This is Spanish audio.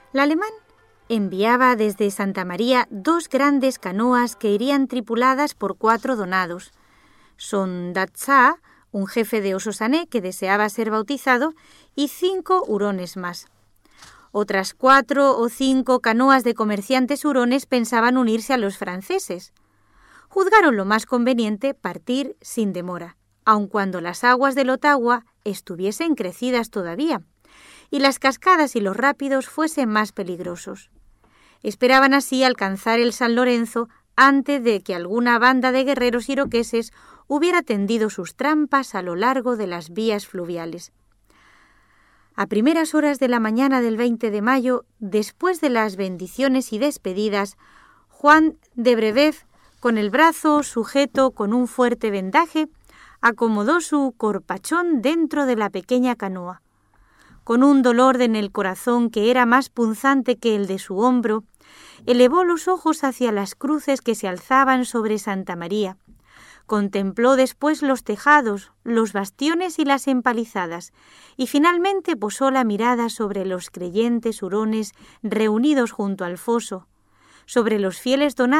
El alemán enviaba desde Santa María 2 grandes canoas que irían tripuladas por 4 donados. Son Datzá, un jefe de Ososané que deseaba ser bautizado, y 5 hurones más. Otras 4 o 5 canoas de comerciantes hurones pensaban unirse a los franceses. Juzgaron lo más conveniente partir sin demora, aun cuando las aguas del Ottawa estuviesen crecidas todavía, y las cascadas y los rápidos fuesen más peligrosos. Esperaban así alcanzar el San Lorenzo antes de que alguna banda de guerreros iroqueses hubiera tendido sus trampas a lo largo de las vías fluviales. A primeras horas de la mañana del 20 de mayo, después de las bendiciones y despedidas, Juan de Brebeuf, con el brazo sujeto con un fuerte vendaje, acomodó su corpachón dentro de la pequeña canoa. Con un dolor en el corazón que era más punzante que el de su hombro, elevó los ojos hacia las cruces que se alzaban sobre Santa María. Contempló después los tejados, los bastiones y las empalizadas, y finalmente posó la mirada sobre los creyentes hurones reunidos junto al foso, sobre los fieles donados